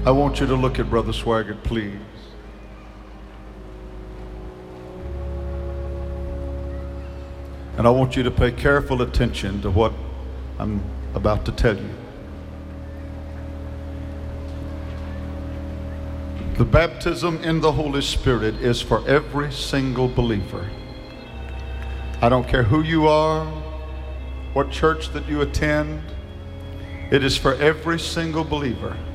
I want you to look at Brother Swaggart, please. And I want you to pay careful attention to what I'm about to tell you. The baptism in the Holy Spirit is for every single believer. I don't care who you are, what church that you attend, it is for every single believer.